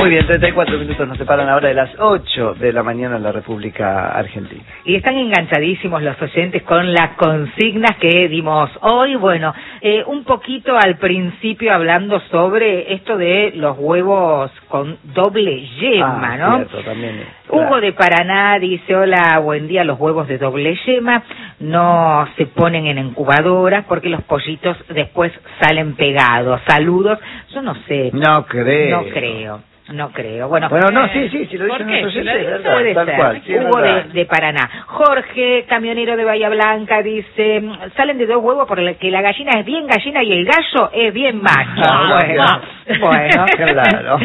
Muy bien, 34 minutos nos separan ahora de las 8 de la mañana en la República Argentina. Y están enganchadísimos los oyentes con las consignas que dimos hoy. Bueno, un poquito al principio hablando sobre esto de los huevos con doble yema, ¿no? Cierto, también es, Hugo claro. de Paraná dice, hola, buen día, los huevos de doble yema no se ponen en incubadoras porque los pollitos después salen pegados. Saludos. Yo no sé. No creo. No creo. Bueno, no, sí, si lo dicen los oyentes, puede tal ser. cual. Sí, Hugo de Paraná. Jorge, camionero de Bahía Blanca, dice, salen de dos huevos porque la gallina es bien gallina y el gallo es bien macho. Bueno. Claro.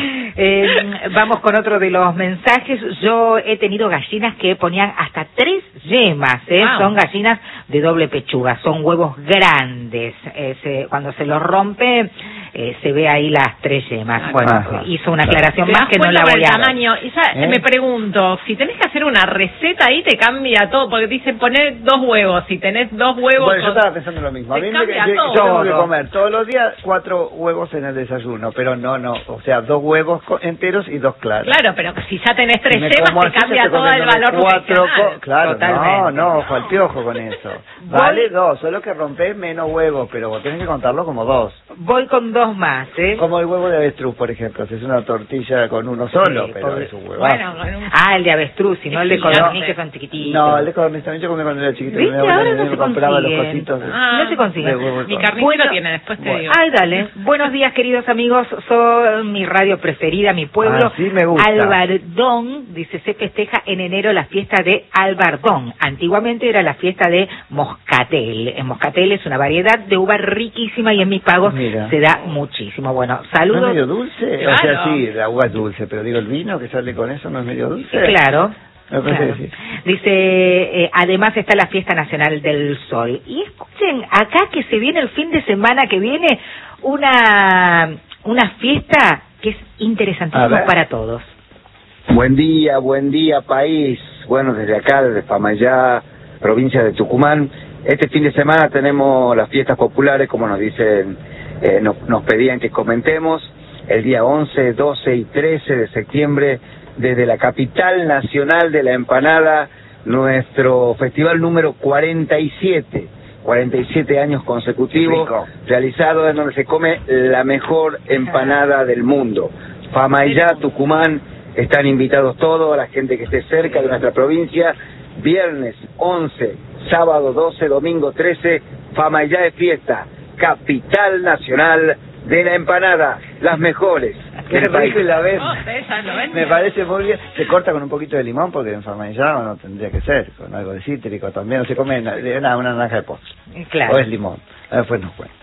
Vamos con otro de los mensajes. Yo he tenido gallinas que ponían hasta 3 yemas, Wow. Son gallinas de doble pechuga, son huevos grandes. Cuando se los rompe, se ve ahí las 3 yemas. Bueno, Ajá. hizo una aclaración más que no la por voy el a tamaño. Y ya me pregunto, si tenés que hacer una receta ahí te cambia todo, porque dicen poner 2 huevos, si tenés 2 huevos... Bueno, yo estaba pensando lo mismo. A mí cambia yo todo. tengo que comer todos los días 4 huevos en el desayuno, pero no, o sea, 2 huevos enteros y 2 claros. Claro, pero si ya tenés 3 Si me yemas como te así, cambia estoy todo el comiendo valor 4 nutricional. claro, Totalmente. no, ojo al piojo con eso. Vale 2, solo que rompés menos huevos, pero vos tenés que contarlo como 2. Voy con 2 más, Como el huevo de avestruz, por ejemplo, si es una tortilla con uno solo, Sí, pero porque- es un huevazo. Bueno, con un... el de avestruz, y no el de Sí, codorniz, no. que son chiquititos. No, el de codorniz también yo comí cuando era chiquito. ¿Viste? Mi abuela Ahora no me se compraba los consiguen. cositos. No se consiguen. de huevo Mi con- carnicero Bueno, tiene, después te bueno. digo. Ay, dale. Buenos días, queridos amigos. Son mi radio preferida, mi pueblo. Así me gusta. Albardón, dice, se festeja en enero la fiesta de Albardón. Antiguamente era la fiesta de Moscatel. Moscatel es una variedad de uva riquísima y en mis pagos Mira. se da muchísimo. Bueno, ¿No es saludos. medio dulce? Claro. O sea, sí, la uva es dulce, pero digo, el vino que sale con eso no es medio dulce. Claro. Me parece Claro. que sí. Dice, además está la Fiesta Nacional del Sol. Y escuchen, acá que se viene el fin de semana que viene, una fiesta que es A interesantísima ver. para todos. Buen día, país. Bueno, desde acá, desde Famayá, provincia de Tucumán. Este fin de semana tenemos las fiestas populares, como nos dicen, nos pedían que comentemos. El día 11, 12 y 13 de septiembre, desde la capital nacional de la empanada, nuestro festival número 47 años consecutivos, Rico. realizado en donde se come la mejor empanada del mundo. Famayá, Tucumán, están invitados todos, la gente que esté cerca de nuestra provincia. Viernes 11, sábado 12, domingo 13, Famayá es fiesta, capital nacional de la empanada, las mejores. Qué rico y la vez. Oh, ustedes ya lo ven. Me parece muy bien. Se corta con un poquito de limón porque en Farmallá no tendría que ser, con algo de cítrico también. No se come una naranja de postre. Claro. O es limón. Después nos cuenta.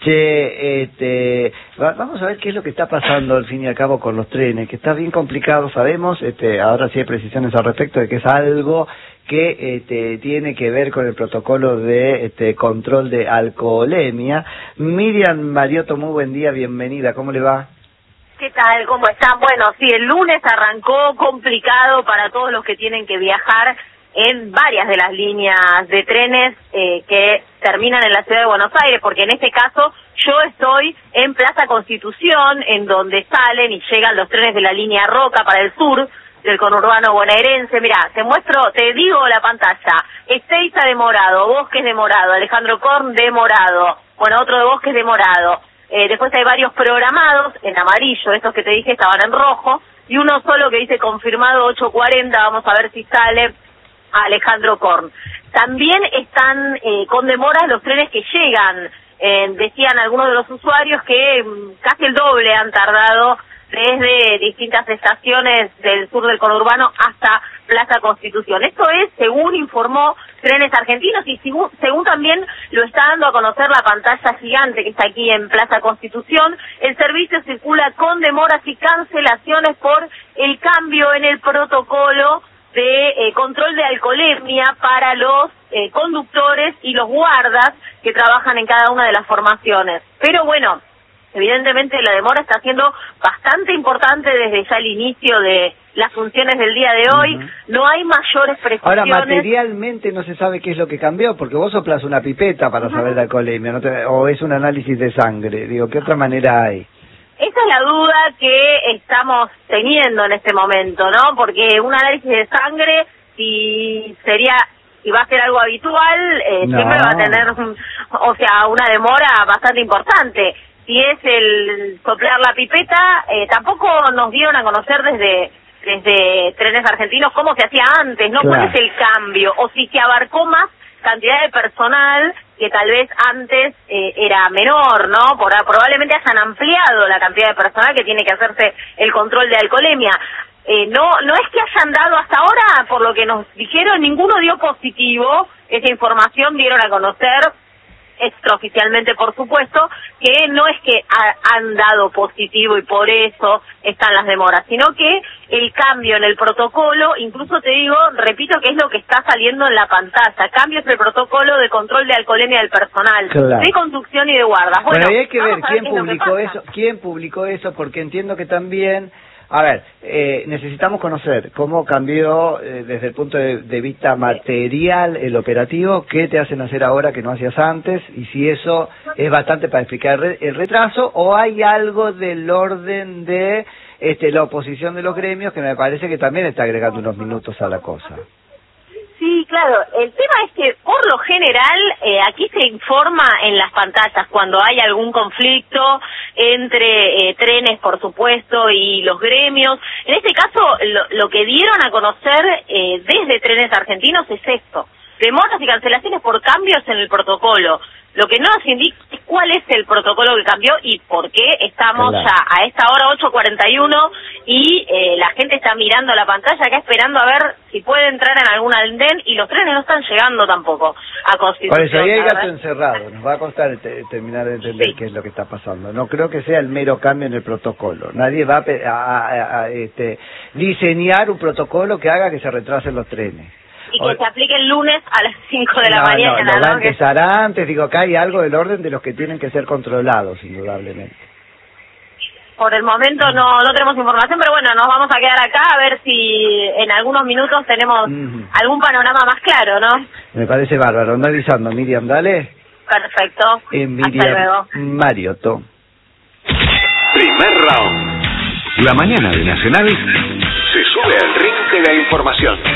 Che, vamos a ver qué es lo que está pasando al fin y al cabo con los trenes, que está bien complicado, sabemos, ahora sí hay precisiones al respecto de que es algo que tiene que ver con el protocolo de control de alcoholemia. Miriam Mariotto, muy buen día, bienvenida, ¿cómo le va? ¿Qué tal? ¿Cómo están? Bueno, sí, el lunes arrancó complicado para todos los que tienen que viajar en varias de las líneas de trenes que terminan en la ciudad de Buenos Aires, porque en este caso yo estoy en Plaza Constitución, en donde salen y llegan los trenes de la línea Roca para el sur del conurbano bonaerense. Mirá, te digo la pantalla: Ezeiza de morado, Bosques de morado, Alejandro Korn de morado, bueno, otro de Bosques de morado. Después hay varios programados en amarillo, estos que te dije estaban en rojo, y uno solo que dice confirmado 8:40, vamos a ver si sale Alejandro Korn. También están con demora los trenes que llegan, decían algunos de los usuarios que casi el doble han tardado desde distintas estaciones del sur del conurbano hasta Plaza Constitución. Esto es según informó Trenes Argentinos y según también lo está dando a conocer la pantalla gigante que está aquí en Plaza Constitución. El servicio circula con demoras y cancelaciones por el cambio en el protocolo de control de alcoholemia para los conductores y los guardas que trabajan en cada una de las formaciones. Pero bueno, evidentemente la demora está siendo bastante importante desde ya el inicio de las funciones del día de hoy. No hay mayores precisiones. Ahora, materialmente no se sabe qué es lo que cambió, porque vos soplas una pipeta para saber la alcoholemia, o es un análisis de sangre. Digo, ¿qué otra manera hay? esa es la duda que estamos teniendo en este momento, ¿no? Porque un análisis de sangre, si va a ser algo habitual, siempre va a tener, una demora bastante importante. Si es el soplar la pipeta, tampoco nos dieron a conocer desde Trenes Argentinos cómo se hacía antes, ¿no? Claro. ¿Cuál es el cambio? O si se abarcó más cantidad de personal que tal vez antes era menor, ¿no? Probablemente hayan ampliado la cantidad de personal que tiene que hacerse el control de alcoholemia. No es que hayan dado hasta ahora, por lo que nos dijeron, ninguno dio positivo. Esa información dieron a conocer extraoficialmente, por supuesto, que no es que han dado positivo y por eso están las demoras, sino que el cambio en el protocolo, incluso te digo, repito que es lo que está saliendo en la pantalla, cambios en el protocolo de control de alcoholemia del personal, claro, de conducción y de guardas. Bueno, pero hay que ver quién publicó eso, porque entiendo que también... A ver, necesitamos conocer cómo cambió desde el punto de vista material el operativo, qué te hacen hacer ahora que no hacías antes, y si eso es bastante para explicar el retraso, o hay algo del orden de la oposición de los gremios que me parece que también está agregando unos minutos a la cosa. Sí, claro. El tema es que, por lo general, aquí se informa en las pantallas cuando hay algún conflicto entre trenes, por supuesto, y los gremios. En este caso, lo que dieron a conocer desde Trenes Argentinos es esto: demoras y cancelaciones por cambios en el protocolo. Lo que no nos indica es cuál es el protocolo que cambió y por qué estamos ya a esta hora 8:41 y la gente está mirando la pantalla acá esperando a ver si puede entrar en algún andén, y los trenes no están llegando tampoco a Constitución. Por eso ahí hay gato encerrado, nos va a costar terminar de entender qué es lo que está pasando. No creo que sea el mero cambio en el protocolo. Nadie va a diseñar un protocolo que haga que se retrasen los trenes. Y que se aplique el lunes a las 5 de la mañana. No, va a empezar antes, digo, acá hay algo del orden de los que tienen que ser controlados, indudablemente. Por el momento no tenemos información, pero bueno, nos vamos a quedar acá a ver si en algunos minutos tenemos algún panorama más claro, ¿no? Me parece bárbaro. Anda avisando, Miriam, dale. Perfecto. Miriam hasta luego. Mariotto. Primer round. La mañana de Nacional se sube al ring de la información.